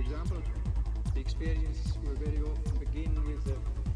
example, the experience will very often begin with